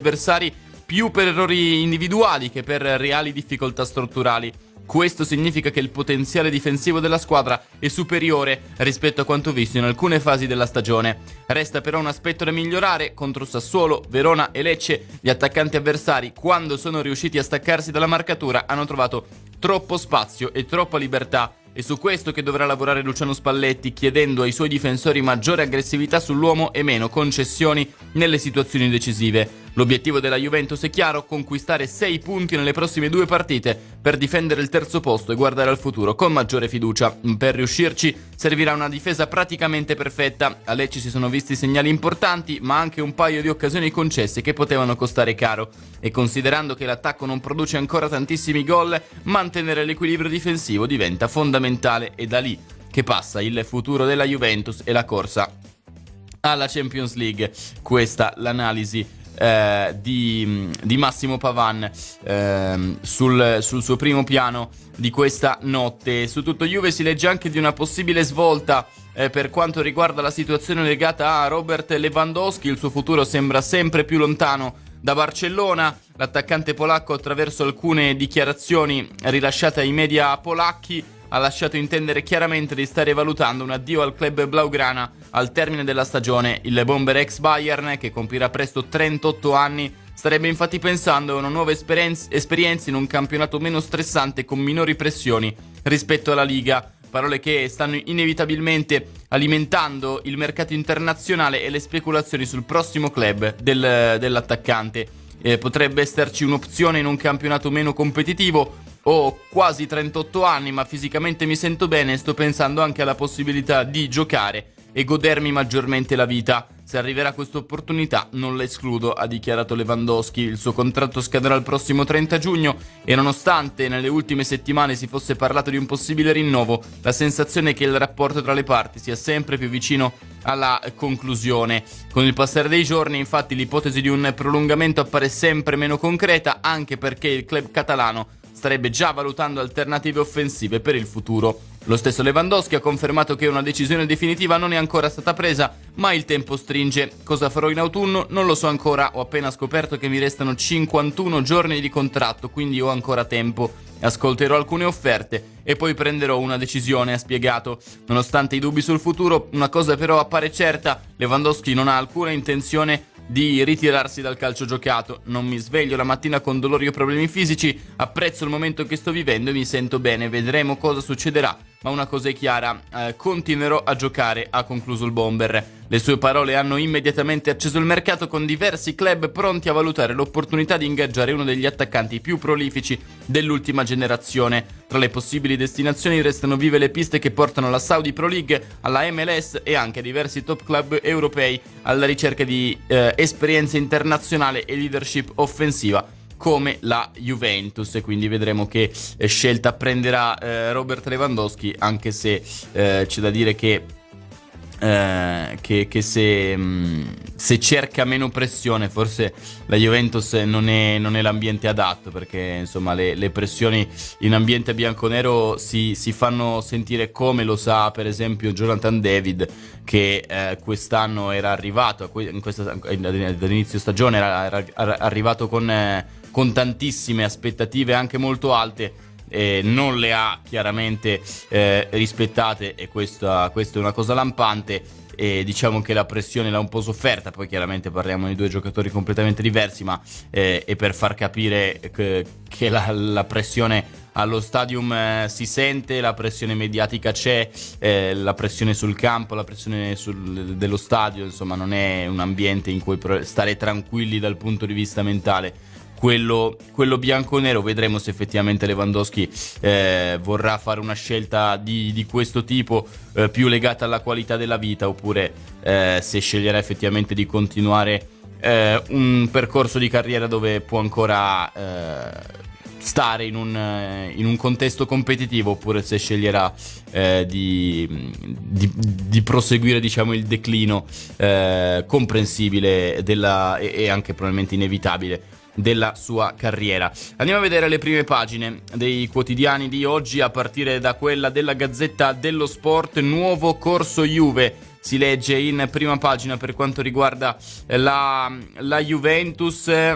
avversari più per errori individuali che per reali difficoltà strutturali. Questo significa che il potenziale difensivo della squadra è superiore rispetto a quanto visto in alcune fasi della stagione. Resta però un aspetto da migliorare. Contro Sassuolo, Verona e Lecce, gli attaccanti avversari, quando sono riusciti a staccarsi dalla marcatura, hanno trovato troppo spazio e troppa libertà. È su questo che dovrà lavorare Luciano Spalletti, chiedendo ai suoi difensori maggiore aggressività sull'uomo e meno concessioni nelle situazioni decisive. L'obiettivo della Juventus è chiaro: conquistare 6 punti nelle prossime 2 partite per difendere il terzo posto e guardare al futuro con maggiore fiducia. Per riuscirci servirà una difesa praticamente perfetta. A Lecce si sono visti segnali importanti, ma anche un paio di occasioni concesse che potevano costare caro. E considerando che l'attacco non produce ancora tantissimi gol, mantenere l'equilibrio difensivo diventa fondamentale. E da lì che passa il futuro della Juventus e la corsa alla Champions League. Questa l'analisi di Massimo Pavan sul suo primo piano di questa notte. Su Tutto Juve si legge anche di una possibile svolta per quanto riguarda la situazione legata a Robert Lewandowski. Il suo futuro sembra sempre più lontano da Barcellona. L'attaccante polacco, attraverso alcune dichiarazioni rilasciate ai media polacchi, ha lasciato intendere chiaramente di stare valutando un addio al club blaugrana al termine della stagione. Il bomber ex Bayern, che compirà presto 38 anni, starebbe infatti pensando a una nuova esperienza in un campionato meno stressante con minori pressioni rispetto alla Liga. Parole che stanno inevitabilmente alimentando il mercato internazionale e le speculazioni sul prossimo club dell'attaccante. Potrebbe esserci un'opzione in un campionato meno competitivo. Ho quasi 38 anni, ma fisicamente mi sento bene e sto pensando anche alla possibilità di giocare e godermi maggiormente la vita. Se arriverà questa opportunità non la escludo, ha dichiarato Lewandowski. Il suo contratto scadrà il prossimo 30 giugno e nonostante nelle ultime settimane si fosse parlato di un possibile rinnovo, la sensazione è che il rapporto tra le parti sia sempre più vicino alla conclusione. Con il passare dei giorni, infatti, l'ipotesi di un prolungamento appare sempre meno concreta, anche perché il club catalano starebbe già valutando alternative offensive per il futuro. Lo stesso Lewandowski ha confermato che una decisione definitiva non è ancora stata presa, ma il tempo stringe. Cosa farò in autunno? Non lo so ancora. Ho appena scoperto che mi restano 51 giorni di contratto, quindi ho ancora tempo. Ascolterò alcune offerte e poi prenderò una decisione, ha spiegato. Nonostante i dubbi sul futuro, una cosa però appare certa: Lewandowski non ha alcuna intenzione di ritirarsi dal calcio giocato. Non mi sveglio la mattina con dolori o problemi fisici, apprezzo il momento che sto vivendo e mi sento bene. Vedremo cosa succederà, ma una cosa è chiara: continuerò a giocare, ha concluso il bomber. Le sue parole hanno immediatamente acceso il mercato, con diversi club pronti a valutare l'opportunità di ingaggiare uno degli attaccanti più prolifici dell'ultima generazione. Tra le possibili destinazioni restano vive le piste che portano alla Saudi Pro League, alla MLS e anche a diversi top club europei alla ricerca di esperienza internazionale e leadership offensiva come la Juventus. E quindi vedremo che scelta prenderà Robert Lewandowski, anche se c'è da dire che se cerca meno pressione, forse la Juventus non è l'ambiente adatto, perché insomma le pressioni in ambiente bianconero si fanno sentire, come lo sa per esempio Jonathan David, che quest'anno era arrivato dall'inizio stagione era arrivato con tantissime aspettative anche molto alte. Non le ha chiaramente rispettate, e questa è una cosa lampante. E diciamo che la pressione l'ha un po' sofferta. Poi chiaramente parliamo di due giocatori completamente diversi, ma è per far capire che la pressione allo stadium si sente, la pressione mediatica c'è, la pressione sul campo, la pressione dello stadio. Insomma, non è un ambiente in cui stare tranquilli dal punto di vista mentale. Quello bianconero. Vedremo se effettivamente Lewandowski vorrà fare una scelta di questo tipo, più legata alla qualità della vita, oppure se sceglierà effettivamente di continuare un percorso di carriera dove può ancora stare in un contesto competitivo, oppure se sceglierà di proseguire, diciamo, il declino comprensibile e anche probabilmente inevitabile della sua carriera. Andiamo a vedere le prime pagine dei quotidiani di oggi, a partire da quella della Gazzetta dello Sport. Nuovo corso Juve, si legge in prima pagina per quanto riguarda la Juventus.